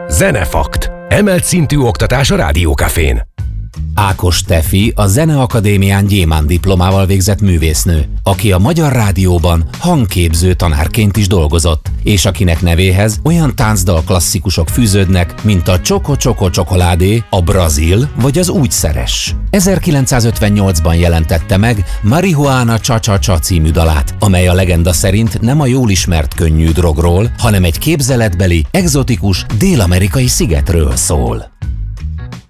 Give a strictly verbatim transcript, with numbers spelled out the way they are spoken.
Zenefakt. Emelt szintű oktatás a Rádiókafén. Ákos Tefi a Zeneakadémián gyémánt diplomával végzett művésznő, aki a Magyar Rádióban hangképző tanárként is dolgozott, és akinek nevéhez olyan táncdal klasszikusok fűződnek, mint a Csoko Csoko Csokoládé, a Brazil vagy az Úgy Szeress. ezerkilencszázötvennyolcban jelentette meg Marihuana Csa Csa Csa című dalát, amely a legenda szerint nem a jól ismert könnyű drogról, hanem egy képzeletbeli, egzotikus dél-amerikai szigetről szól.